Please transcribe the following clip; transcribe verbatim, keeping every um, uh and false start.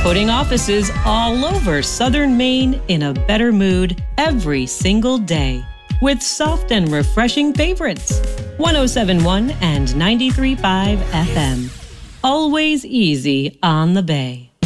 putting offices all over Southern Maine in a better mood every single day with soft and refreshing favorites. one oh seven point one and ninety-three point five F M. Always easy on the Bay.